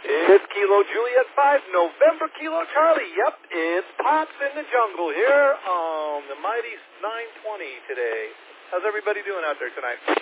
It's Kilo Juliet 5, November Kilo Charlie. Yep, it's Pops in the Jungle here on the mighty 920 today. How's everybody doing out there tonight?